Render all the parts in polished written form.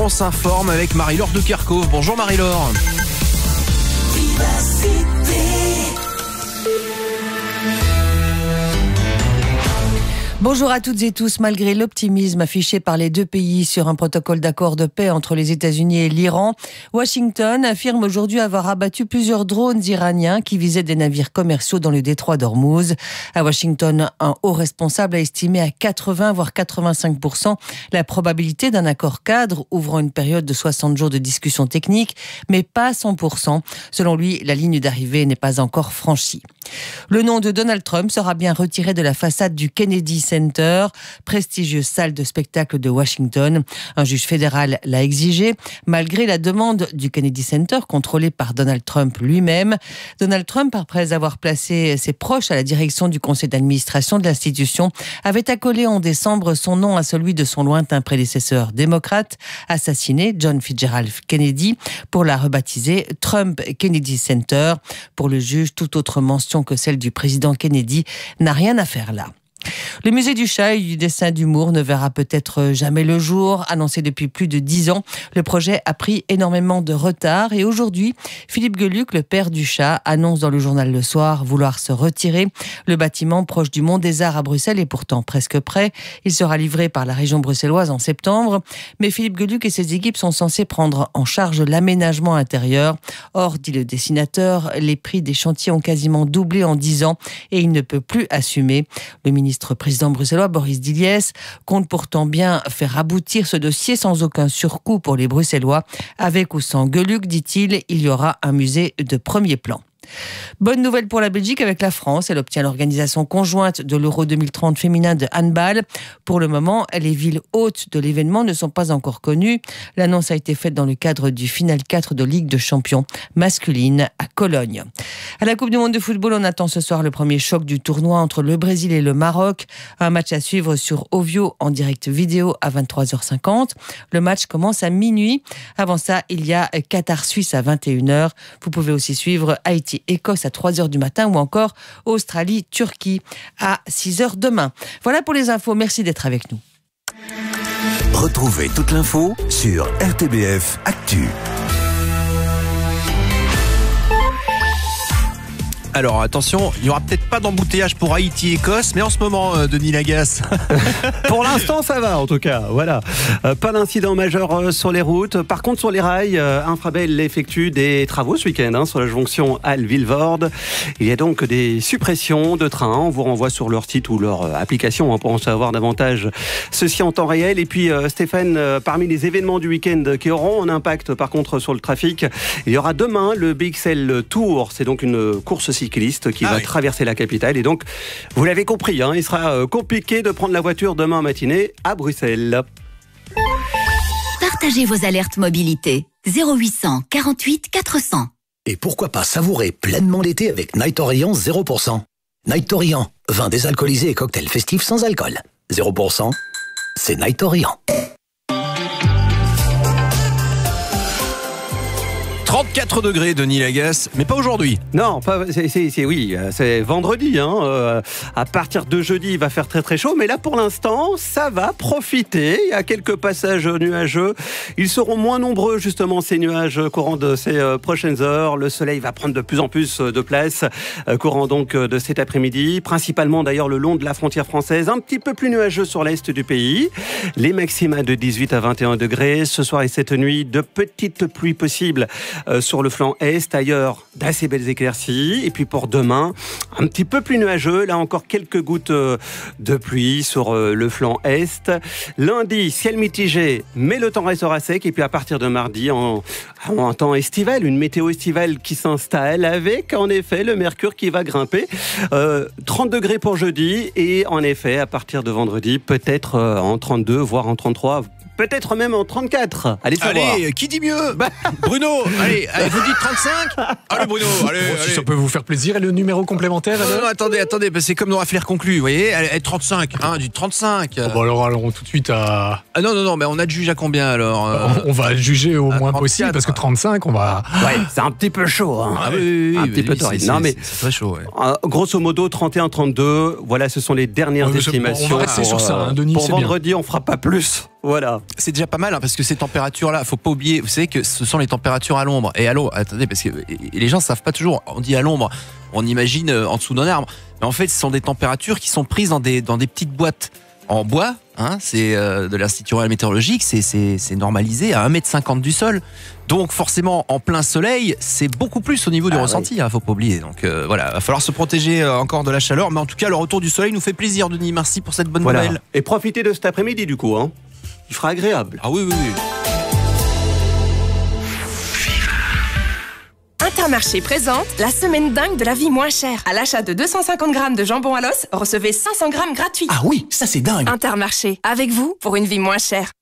On s'informe avec Marie-Laure de Kerkhove. Bonjour Marie-Laure. Bonjour à toutes et tous. Malgré l'optimisme affiché par les deux pays sur un protocole d'accord de paix entre les États-Unis et l'Iran, Washington affirme aujourd'hui avoir abattu plusieurs drones iraniens qui visaient des navires commerciaux dans le détroit d'Ormuz. À Washington, un haut responsable a estimé à 80 voire 85% la probabilité d'un accord cadre ouvrant une période de 60 jours de discussion technique, mais pas 100%. Selon lui, la ligne d'arrivée n'est pas encore franchie. Le nom de Donald Trump sera bien retiré de la façade du Kennedy Center, prestigieuse salle de spectacle de Washington. Un juge fédéral l'a exigé, malgré la demande du Kennedy Center, contrôlé par Donald Trump lui-même. Donald Trump, après avoir placé ses proches à la direction du conseil d'administration de l'institution, avait accolé en décembre son nom à celui de son lointain prédécesseur démocrate, assassiné, John Fitzgerald Kennedy, pour la rebaptiser Trump Kennedy Center. Pour le juge, toute autre mention que celle du président Kennedy n'a rien à faire là. Le musée du chat et du dessin d'humour ne verra peut-être jamais le jour. Annoncé depuis plus de 10 ans, le projet a pris énormément de retard et aujourd'hui, Philippe Geluck, le père du chat, annonce dans le journal Le Soir vouloir se retirer. Le bâtiment proche du Mont des Arts à Bruxelles est pourtant presque prêt. Il sera livré par la région bruxelloise en septembre. Mais Philippe Geluck et ses équipes sont censés prendre en charge l'aménagement intérieur. Or, dit le dessinateur, les prix des chantiers ont quasiment doublé en 10 ans et il ne peut plus assumer. Le ministre président bruxellois Boris Diliès compte pourtant bien faire aboutir ce dossier sans aucun surcoût pour les Bruxellois. Avec ou sans Geluck, dit-il, il y aura un musée de premier plan. Bonne nouvelle pour la Belgique avec la France. Elle obtient l'organisation conjointe de l'Euro 2030 féminin de handball. Pour le moment, les villes hôtes de l'événement ne sont pas encore connues. L'annonce a été faite dans le cadre du Final 4 de Ligue de Champions masculine à Cologne. À la Coupe du Monde de football, on attend ce soir le premier choc du tournoi entre le Brésil et le Maroc. Un match à suivre sur Ovio en direct vidéo à 23h50. Le match commence à minuit. Avant ça, il y a Qatar-Suisse à 21h. Vous pouvez aussi suivre Haïti-Écosse à 3h du matin ou encore Australie-Turquie à 6h demain. Voilà pour les infos. Merci d'être avec nous. Retrouvez toute l'info sur RTBF Actu. Alors attention, il n'y aura peut-être pas d'embouteillage pour Haïti-Écosse, mais en ce moment, Denis Lagasse. Pour l'instant, ça va en tout cas. Voilà. Pas d'incident majeur sur les routes. Par contre, sur les rails, Infrabel effectue des travaux ce week-end sur la jonction Halle-Vilvoorde. Il y a donc des suppressions de trains. On vous renvoie sur leur site ou leur application pour en savoir davantage. Ceci en temps réel. Et puis, Stéphane, parmi les événements du week-end qui auront un impact par contre sur le trafic, il y aura demain le BXL Tour. C'est donc une course cycliste qui va traverser la capitale et donc vous l'avez compris, il sera compliqué de prendre la voiture demain matinée à Bruxelles. Partagez vos alertes mobilité 0800 48 400. Et pourquoi pas savourer pleinement l'été avec Night Orient 0%. Night Orient, vin désalcoolisé et cocktail festif sans alcool. 0%, c'est Night Orient. 34 degrés, Denis Lagasse, mais pas aujourd'hui. Non, c'est vendredi. À partir de jeudi, il va faire très très chaud. Mais là, pour l'instant, ça va profiter. Il y a quelques passages nuageux. Ils seront moins nombreux, justement, ces nuages courant de ces prochaines heures. Le soleil va prendre de plus en plus de place courant donc de cet après-midi. Principalement, d'ailleurs, le long de la frontière française. Un petit peu plus nuageux sur l'est du pays. Les maxima de 18 à 21 degrés. Ce soir et cette nuit, de petites pluies possibles sur le flanc est, ailleurs d'assez belles éclaircies. Et puis pour demain, un petit peu plus nuageux, là encore quelques gouttes de pluie sur le flanc est. Lundi, ciel mitigé, mais le temps restera sec. Et puis à partir de mardi, un temps estival, une météo estivale qui s'installe avec en effet le mercure qui va grimper. 30 degrés pour jeudi et en effet à partir de vendredi, peut-être en 32, voire en 33. Peut-être même en 34. Allez, qui dit mieux Bruno, allez, vous dites 35. Allez, Bruno, allez. Si ça peut vous faire plaisir. Et le numéro complémentaire non, attendez, c'est comme dans la flair conclue, vous voyez, elle est 35, du 35. Alors allons tout de suite à... Non, mais on a de juge à combien alors On va juger au moins 34, possible, parce que 35, on va... Ouais, c'est un petit peu chaud. Oui, un petit peu torride. Non, mais c'est très chaud, grosso modo, 31-32, voilà, ce sont les dernières estimations. On va rester sur ça, Denis, pour vendredi, bien. On fera pas plus. Voilà. C'est déjà pas mal, hein, parce que ces températures-là, faut pas oublier, vous savez que ce sont les températures à l'ombre. Et à l'ombre, attendez, parce que les gens savent pas toujours, on dit à l'ombre, on imagine en dessous d'un arbre. Mais en fait, ce sont des températures qui sont prises dans des petites boîtes en bois, hein, c'est de l'Institut Royal Météorologique, c'est normalisé à 1,50 m du sol. Donc forcément, en plein soleil, c'est beaucoup plus au niveau du ressenti, hein, faut pas oublier. Donc voilà, va falloir se protéger encore de la chaleur. Mais en tout cas, le retour du soleil nous fait plaisir, Denis. Merci pour cette bonne nouvelle. Et profitez de cet après-midi du coup, hein. Il fera agréable. Ah oui. Intermarché présente la semaine dingue de la vie moins chère. À l'achat de 250 grammes de jambon à l'os, recevez 500 grammes gratuits. Ah oui, ça c'est dingue. Intermarché, avec vous pour une vie moins chère.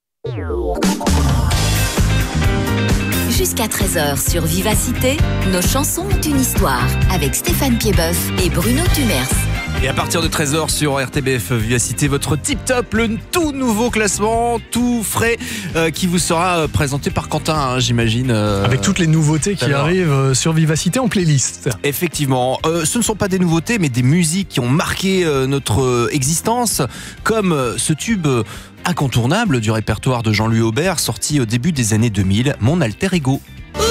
Jusqu'à 13h sur Vivacité, nos chansons ont une histoire avec Stéphane Piedboeuf et Bruno Tumers. Et à partir de 13h sur RTBF Vivacité, votre Tip Top, le tout nouveau classement, tout frais, qui vous sera présenté par Quentin, hein, j'imagine. Avec toutes les nouveautés qui arrivent sur Vivacité en playlist. Effectivement, ce ne sont pas des nouveautés, mais des musiques qui ont marqué notre existence, comme ce tube incontournable du répertoire de Jean-Louis Aubert, sorti au début des années 2000, Mon alter ego.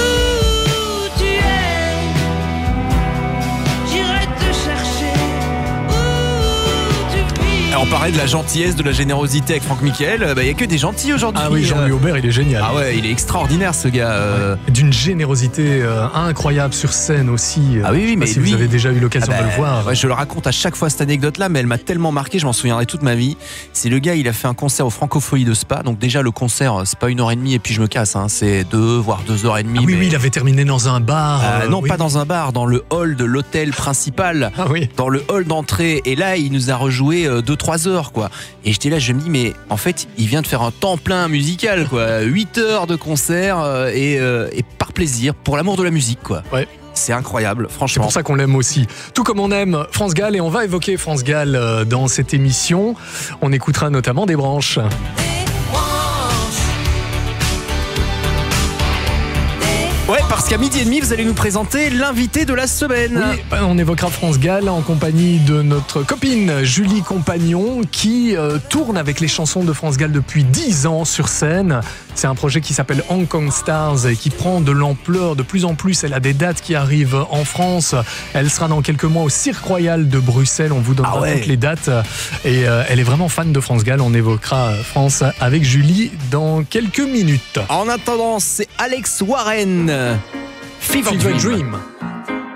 On parlait de la gentillesse, de la générosité avec Franck Michael. Il n'y a que des gentils aujourd'hui. Ah oui, Jean-Louis Aubert, il est génial. Ah ouais, il est extraordinaire ce gars. D'une générosité incroyable sur scène aussi. Ah oui, mais si lui, vous avez déjà eu l'occasion de le voir. Ouais, je le raconte à chaque fois cette anecdote-là, mais elle m'a tellement marqué, je m'en souviendrai toute ma vie. C'est le gars, il a fait un concert au Francophonie de Spa. Donc déjà le concert, c'est pas 1h30 et puis je me casse. Hein, c'est 2 voire 2h30. Ah oui, il avait terminé dans un bar. Non, pas dans un bar, dans le hall de l'hôtel principal. Ah oui. Dans le hall d'entrée. Et là, il nous a rejoué 2-3 heures, quoi. Et j'étais là, je me dis, mais en fait, il vient de faire un temps plein musical, quoi. 8 heures de concert et par plaisir, pour l'amour de la musique, quoi. Ouais. C'est incroyable, franchement. C'est pour ça qu'on l'aime aussi. Tout comme on aime France Gall, et on va évoquer France Gall dans cette émission. On écoutera notamment Des branches. Ouais, parce qu'à 12h30, vous allez nous présenter l'invité de la semaine. Oui, on évoquera France Gall en compagnie de notre copine Julie Compagnon qui tourne avec les chansons de France Gall depuis 10 ans sur scène. C'est un projet qui s'appelle Hong Kong Stars et qui prend de l'ampleur de plus en plus. Elle a des dates qui arrivent en France. Elle sera dans quelques mois au Cirque Royal de Bruxelles. On vous donnera toutes les dates. Et elle est vraiment fan de France Gall. On évoquera France avec Julie dans quelques minutes. En attendant, c'est Alex Warren. Fever Dream.